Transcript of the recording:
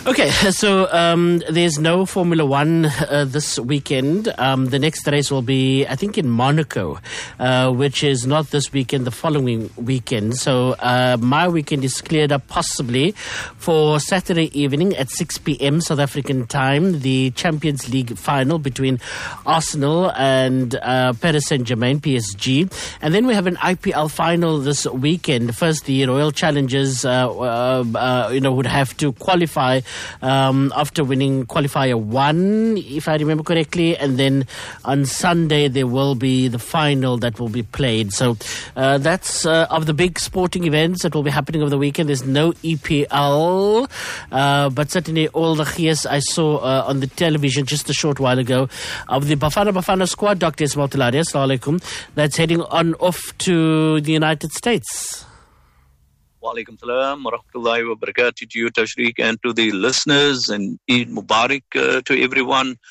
Okay, so there's no Formula One this weekend. The next race will be, I think, in Monaco, which is not this weekend, the following weekend. So my weekend is cleared up possibly for Saturday evening at 6 p.m. South African time, the Champions League final between Arsenal and Paris Saint-Germain, PSG. And then we have an IPL final this weekend. First, the Royal Challengers, would have to qualify after winning qualifier 1, if I remember correctly, and then on Sunday there will be the final that will be played. So that's of the big sporting events that will be happening over the weekend. There's no EPL, but certainly all the gears I saw on the television just a short while ago of the Bafana squad. Dr. Ismail Talari, assalamu alaikum, that's heading on off to the United States. Walaikum salam wa rahmatullahi wa barakatuh to you, Tashriq, and to the listeners, and Eid Mubarak to everyone.